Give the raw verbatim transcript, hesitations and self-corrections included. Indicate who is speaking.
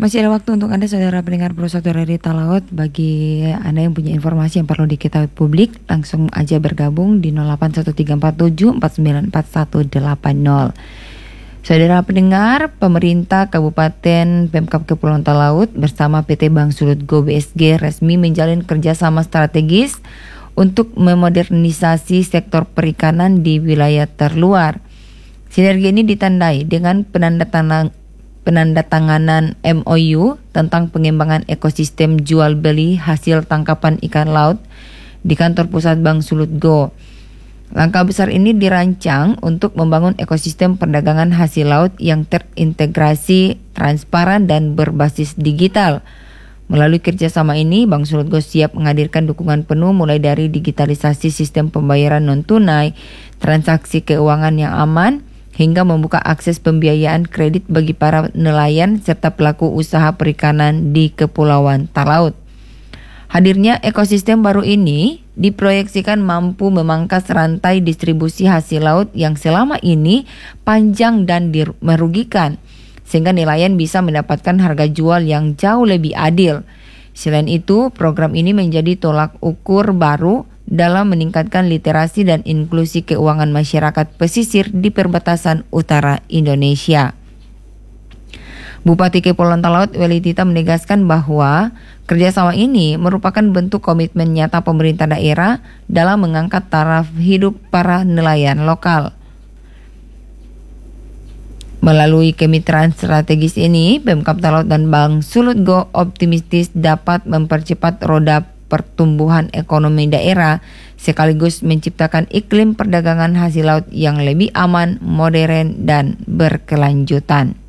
Speaker 1: Masih ada waktu untuk Anda saudara pendengar Perusahaan dari Talaut. Bagi Anda yang punya informasi yang perlu diketahui publik, langsung aja bergabung di nol delapan satu tiga empat tujuh empat sembilan empat satu delapan nol. Saudara pendengar, pemerintah Kabupaten Pemkab Kepulauan Talaut bersama P T Bank Sulut Go B S G resmi menjalin kerjasama strategis untuk memodernisasi sektor perikanan di wilayah terluar. Sinergi ini ditandai dengan penandatanganan penandatanganan M O U tentang pengembangan ekosistem jual beli hasil tangkapan ikan laut di kantor pusat Bank Sulut Go. Langkah besar ini dirancang untuk membangun ekosistem perdagangan hasil laut yang terintegrasi, transparan dan berbasis digital. Melalui kerjasama ini, Bank Sulut Go siap menghadirkan dukungan penuh mulai dari digitalisasi sistem pembayaran non-tunai, transaksi keuangan yang aman, hingga membuka akses pembiayaan kredit bagi para nelayan serta pelaku usaha perikanan di Kepulauan Talaut. Hadirnya ekosistem baru ini diproyeksikan mampu memangkas rantai distribusi hasil laut yang selama ini panjang dan merugikan, sehingga nelayan bisa mendapatkan harga jual yang jauh lebih adil. Selain itu, program ini menjadi tolak ukur baru dalam meningkatkan literasi dan inklusi keuangan masyarakat pesisir di perbatasan utara Indonesia. Bupati Kepulauan Talaut Weli Tita menegaskan bahwa kerjasama ini merupakan bentuk komitmen nyata pemerintah daerah dalam mengangkat taraf hidup para nelayan lokal. Melalui kemitraan strategis ini, Pemkab Talaut dan Bank Sulut Go optimistis dapat mempercepat roda pertumbuhan ekonomi daerah sekaligus menciptakan iklim perdagangan hasil laut yang lebih aman, modern, dan berkelanjutan.